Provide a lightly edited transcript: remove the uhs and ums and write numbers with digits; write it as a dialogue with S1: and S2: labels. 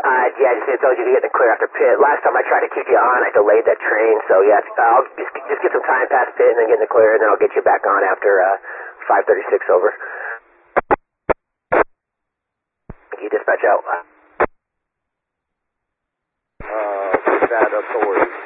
S1: Yeah, I just told you to get in the clear after pit. Last time I tried to keep you on, I delayed that train, so yeah, I'll just get some time past pit and then get in the clear, and then I'll get you back on after 5:36 over. You dispatch out.
S2: That authority.